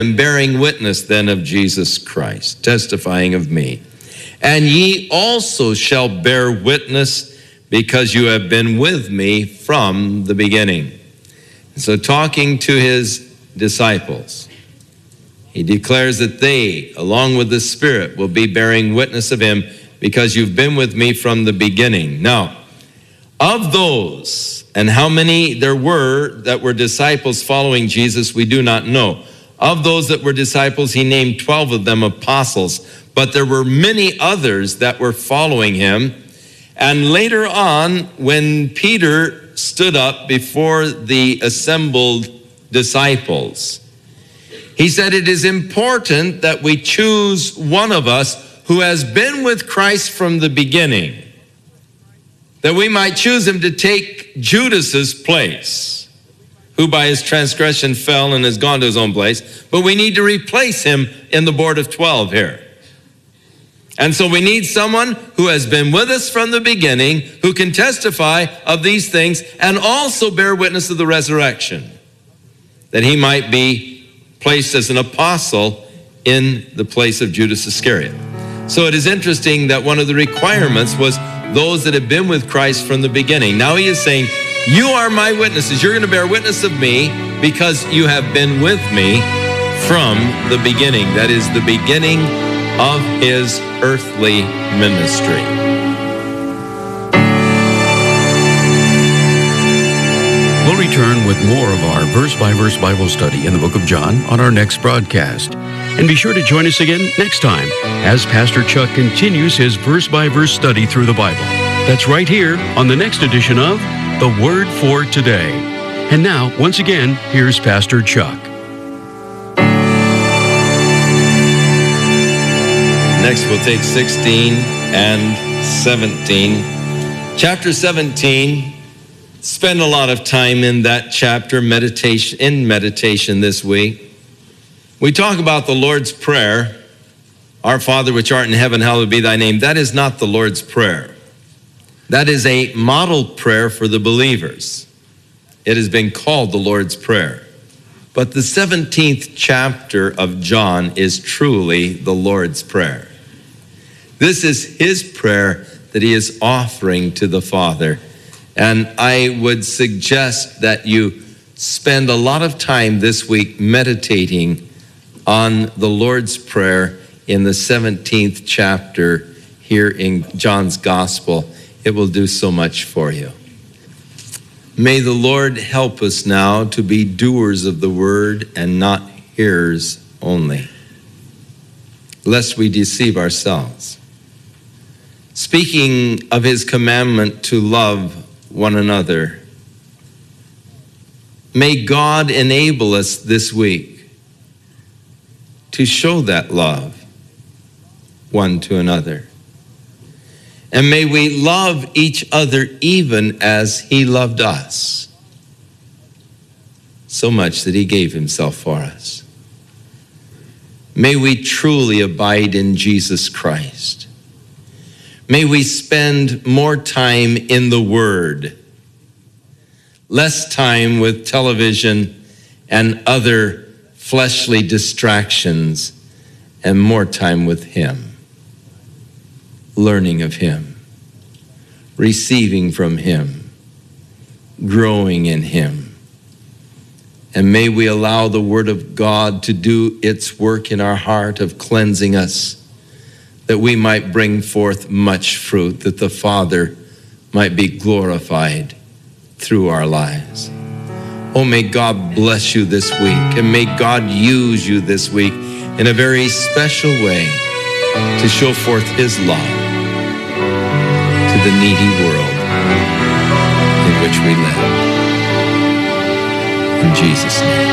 and bearing witness then of Jesus Christ, testifying of me. And ye also shall bear witness, because you have been with me from the beginning. So talking to his disciples, he declares that they, along with the Spirit, will be bearing witness of him, because you've been with me from the beginning. Now, of those, and how many there were that were disciples following Jesus, we do not know. Of those that were disciples, he named 12 of them apostles, but there were many others that were following him. And later on, when Peter stood up before the assembled disciples, he said, it is important that we choose one of us who has been with Christ from the beginning, that we might choose him to take Judas's place, who by his transgression fell and has gone to his own place. But we need to replace him in the board of 12 here. And so we need someone who has been with us from the beginning, who can testify of these things and also bear witness of the resurrection, that he might be placed as an apostle in the place of Judas Iscariot. So it is interesting that one of the requirements was those that have been with Christ from the beginning. Now he is saying, you are my witnesses. You're going to bear witness of me because you have been with me from the beginning. That is the beginning of his earthly ministry. We'll return with more of our verse-by-verse Bible study in the book of John on our next broadcast. And be sure to join us again next time as Pastor Chuck continues his verse-by-verse study through the Bible. That's right here on the next edition of The Word for Today. And now, once again, here's Pastor Chuck. Next, we'll take 16 and 17. Chapter 17, spend a lot of time in that chapter, meditation this week. We talk about the Lord's Prayer, our Father which art in heaven, hallowed be thy name. That is not the Lord's Prayer. That is a model prayer for the believers. It has been called the Lord's Prayer. But the 17th chapter of John is truly the Lord's Prayer. This is his prayer that he is offering to the Father. And I would suggest that you spend a lot of time this week meditating on the Lord's Prayer in the 17th chapter here in John's Gospel. It will do so much for you. May the Lord help us now to be doers of the word and not hearers only, lest we deceive ourselves. Speaking of his commandment to love one another, may God enable us this week to show that love one to another. And may we love each other even as he loved us, so much that he gave himself for us. May we truly abide in Jesus Christ. May we spend more time in the Word, less time with television and other fleshly distractions, and more time with him, learning of him, receiving from him, growing in him. And may we allow the Word of God to do its work in our heart of cleansing us, that we might bring forth much fruit, that the Father might be glorified through our lives. Oh, may God bless you this week, and may God use you this week in a very special way to show forth his love to the needy world in which we live. In Jesus' name.